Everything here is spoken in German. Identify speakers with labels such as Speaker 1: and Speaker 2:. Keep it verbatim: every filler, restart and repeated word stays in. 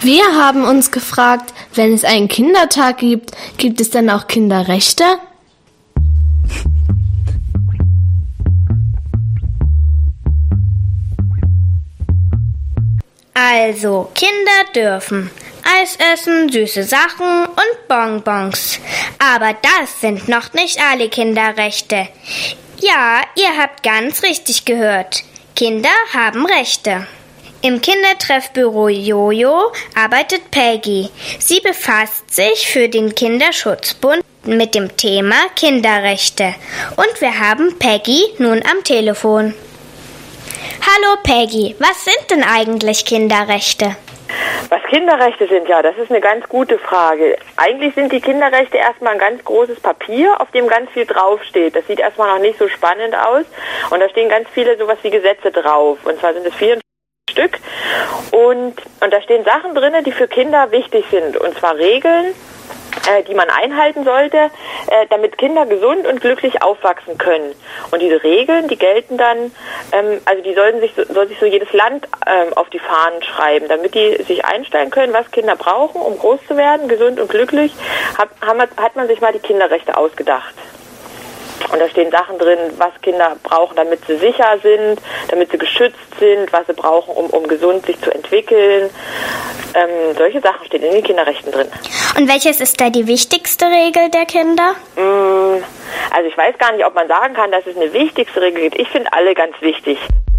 Speaker 1: Wir haben uns gefragt, wenn es einen Kindertag gibt, gibt es dann auch Kinderrechte?
Speaker 2: Also, Kinder dürfen Eis essen, süße Sachen und Bonbons. Aber das sind noch nicht alle Kinderrechte. Ja, ihr habt ganz richtig gehört. Kinder haben Rechte. Im Kindertreffbüro Jojo arbeitet Peggy. Sie befasst sich für den Kinderschutzbund mit dem Thema Kinderrechte. Und wir haben Peggy nun am Telefon. Hallo Peggy, was sind denn eigentlich Kinderrechte?
Speaker 3: Was Kinderrechte sind, ja, das ist eine ganz gute Frage. Eigentlich sind die Kinderrechte erstmal ein ganz großes Papier, auf dem ganz viel draufsteht. Das sieht erstmal noch nicht so spannend aus. Und da stehen ganz viele sowas wie Gesetze drauf. Und zwar sind es vier Stück. Und, und da stehen Sachen drin, die für Kinder wichtig sind. Und zwar Regeln, äh, die man einhalten sollte, äh, damit Kinder gesund und glücklich aufwachsen können. Und diese Regeln, die gelten dann, ähm, also die sollten sich, soll sich so jedes Land ähm, auf die Fahnen schreiben, damit die sich einstellen können, was Kinder brauchen, um groß zu werden, gesund und glücklich, hat, hat man sich mal die Kinderrechte ausgedacht. Und da stehen Sachen drin, was Kinder brauchen, damit sie sicher sind, damit sie geschützt sind, was sie brauchen, um, um gesund sich zu entwickeln. Ähm, solche Sachen stehen in den Kinderrechten drin.
Speaker 2: Und welches ist da die wichtigste Regel der Kinder?
Speaker 3: Also ich weiß gar nicht, ob man sagen kann, dass es eine wichtigste Regel gibt. Ich finde alle ganz wichtig.